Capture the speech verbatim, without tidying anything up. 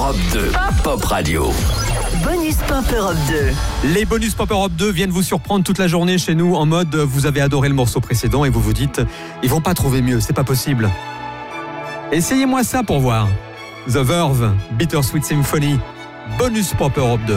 Europe deux, Pop Radio. Bonus Pop Europe deux. Les bonus Pop Europe deux viennent vous surprendre toute la journée chez nous en mode vous avez adoré le morceau précédent et vous vous dites ils vont pas trouver mieux, c'est pas possible. Essayez-moi ça pour voir. The Verve, Bittersweet Symphony, bonus Pop Europe deux.